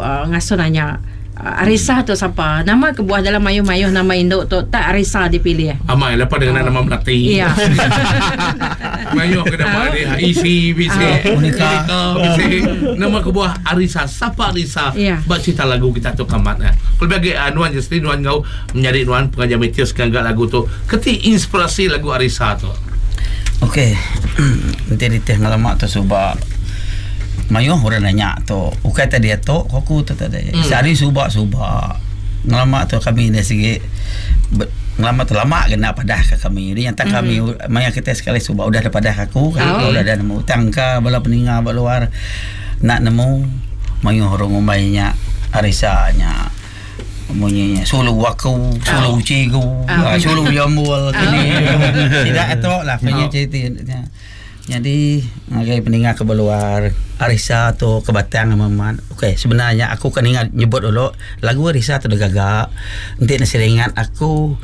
ngaso nanya Arisa tu siapa? Nama kebuah dalam mayuh-mayuh nama induk tu tak Arisa dipilih. Amai lepas dengan nama Melati. Iya. Mayuh ke dapat dia isi bisi Monika bisi nama kebuah Arisa. Siapa Arisa? Buat cerita lagu kita tu kamat. Kalau bagi Nuan Justri Nuan ngau menjadi Nuan pengajar Metius kagak lagu tu. Keti inspirasi lagu Arisa tu. Okey. Nanti diteh ngalamak tu sebab mayuh orang nanya tu ukai tadi tu aku tu tadi sehari subak ngalamak tu kami dah segi ngalamak tu lama kena padah ke kami dia nyata kami maya kita sekali subak udah ada padah aku udah ada nemu tangka bala peninga bala luar nak nemu mayuh orang umaynya Arisanya bunyinya sulu waku sulu cigu sulu jambul kini tidak itu lah punya cerita. Jadi ngagai peningat ke luar Arisa tu ke Batang Maman. Okey, sebenarnya aku kan ingat nyebut dulu lagu Arisa tu dah gagak. Nanti nak seringat aku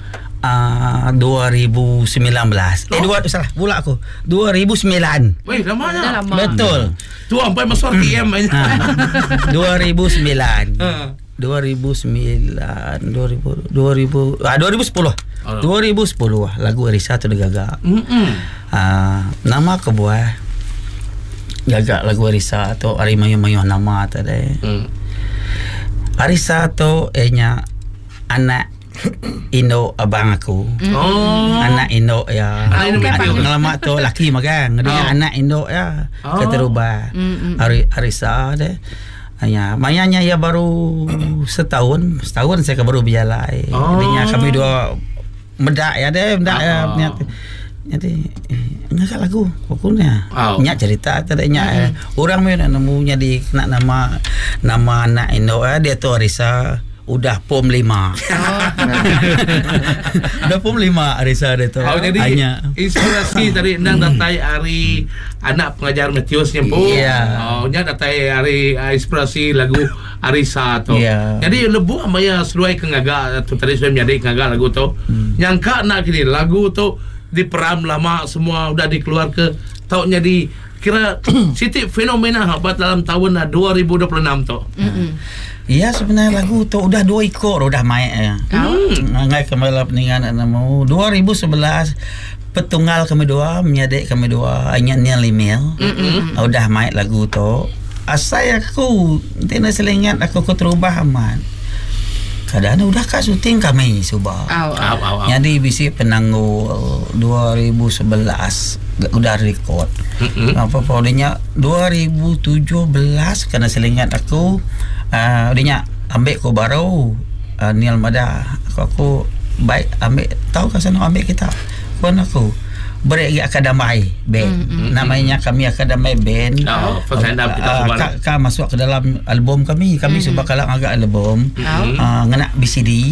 2019. Salah pula aku. 2009. Weh, lama. Betul. Tu sampai masuk TM aja. 2009. 2010 lagu Arisa tu dah gagak. Nama kebuah gagak lagu Arisa tu ari mayuh-mayuh nama tadi. Arisa tu nya anak Indo abang aku. Anak Indo ya. Ngalamak tu laki magang. Dia anak Indo ya. Keterubah. Arisa deh. Hanya mayanya ya baru setahun saya baru berjalan. Jadinya kami dua medak ya jadi ngak lagu pokoknya nyak cerita tadinya orang mau nemu jadi nak nama anak Indo dia tu Arisa udah POM 5. Udah POM 5 Arisa dia tu. Jadi hanya inspirasi dari nang datai hari anak pengajar Metius nyempu. Nya datai hari inspirasi lagu Arisa tu. Jadi lebu amaya seluai kengaga tu tadi saya menjadi kengaga lagu tu. Nyangka nak kini lagu tu diperam lama semua udah dikeluar ke tahun jadi kira sitik fenomena hebat dalam tahun 2026 tu. Iya sebenarnya lagu tu udah 2 ekor udah main ya. Ngai kembali peningan mau 2011 petunggal kami dua menyadik kami dua hanya nial email. Udah main lagu tu. Asai aku tina selingat aku terubah aman. Kadang udah kak syuting kami subah. Jadi bisi penanggung 2011 udah record. Apa podenya 2017 karena selingat aku dia ambil ko baru Nial Mada aku baik ambil tahu kan sana ambil kita pun aku beri akademi band namanya kami akademi band kita masuk ke dalam album kami sebab kalau agak album ngena BCD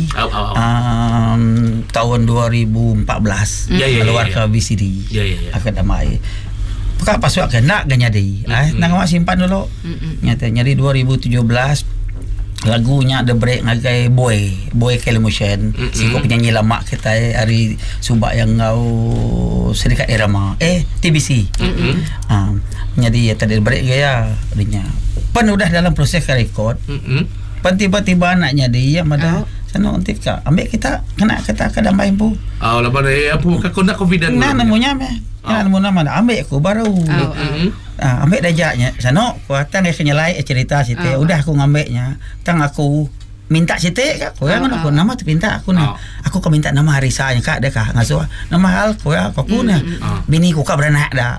tahun 2014 keluar ke BCD akademi Pekak pasuk kena ganyadi. Nang awak simpan dulu. Nyata nyari 2017 lagunya The Break ngagai Boy Kelmotion. Siko penyanyi lama kita hari subak yang ngau Serikat Irama. TBC. Jadi ya tadi break gaya dinya. Pen udah dalam proses record. Pen tiba-tiba anaknya dia mada sana ontik ka. Ambil kita kena kita kadamai bu. Lepas apa muka kau nak confident. Nah namanya nemu nama ambil aku baru. Ambil dajaknya sana ku datang dia kenyalai cerita situ. Udah aku ngambilnya. Tang aku minta situ kak. Kau yang aku nama tu minta aku nak. Aku kau minta nama Arisanya kak dia kak ngasuh. Nama hal kau aku na. Bini ku kak beranak dah.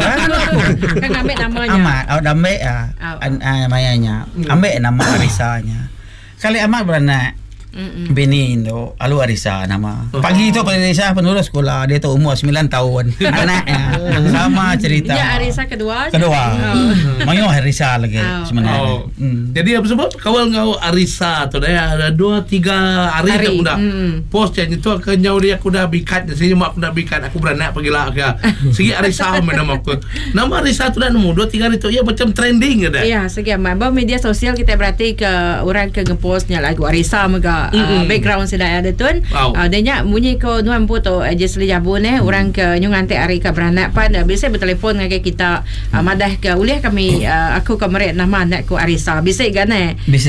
Kan ambil namanya. Amat ambil mayanya. Ambil nama Arisanya. Kali amat beranak. Bini Indo Alu Arisa nama. Pagi tu Arisa penurus sekolah dia tu umur 9 tahun. Anaknya sama cerita. Ya Arisa kedua. Mayo Arisa lagi sebenarnya. Jadi apa sebab kawal ngau Arisa tu dah ada 2-3 hari tu dah. Post yang itu ke nyau dia aku dah bikat sini mak aku dah bikat aku beranak pergi lah ke. Segi Arisa nama aku. Nama Arisa tu dah nemu 2-3 hari tu ya macam trending dah. Ya segi amat media sosial kita berarti ke orang ke ngepostnya lagu Arisa mega background sedaya ada tun. Dia bunyi ko nuan puto just le jabun orang ke nyung ante ari ka beranak pan biasa bertelefon dengan kita madah ke ulih kami aku ke merek nama anak ku Arisa bisa gane